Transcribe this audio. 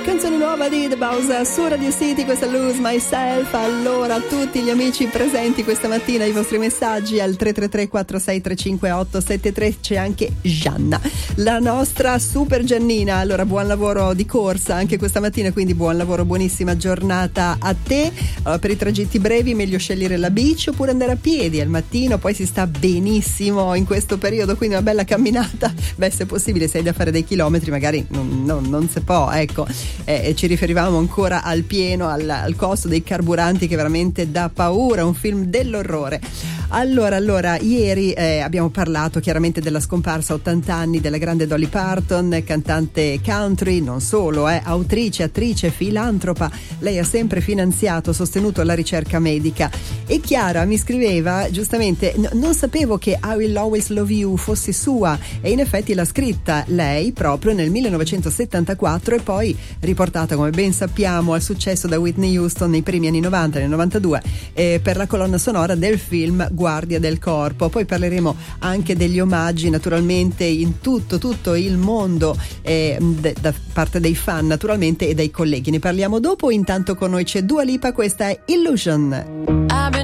canzone nuova di The Boss su Radio City, questa Lose Myself. Allora, a tutti gli amici presenti questa mattina, i vostri messaggi al 333 4635 873. C'è anche Gianna, la nostra super Giannina. Allora, buon lavoro di corsa anche questa mattina, quindi buon lavoro, buonissima giornata a te. Allora, per i tragitti brevi meglio scegliere la bici oppure andare a piedi al mattino, poi si sta benissimo in questo periodo, quindi una bella camminata. Beh, se possibile, se hai da fare dei chilometri magari non si può, ecco. Ci riferivamo ancora al pieno al costo dei carburanti, che veramente dà paura, un film dell'orrore. Allora, ieri abbiamo parlato chiaramente della scomparsa a 80 anni della grande Dolly Parton, cantante country, non solo, autrice, attrice, filantropa. Lei ha sempre finanziato, sostenuto la ricerca medica. E Chiara mi scriveva giustamente: non sapevo che I Will Always Love You fosse sua, e in effetti l'ha scritta lei proprio nel 1974 e poi riportata, come ben sappiamo, al successo da Whitney Houston nei primi anni 90, nel 92, per la colonna sonora del film Guardia del Corpo. Poi parleremo anche degli omaggi naturalmente in tutto il mondo, da parte dei fan naturalmente e dai colleghi. Ne parliamo dopo. Intanto con noi c'è Dua Lipa, questa è Illusion.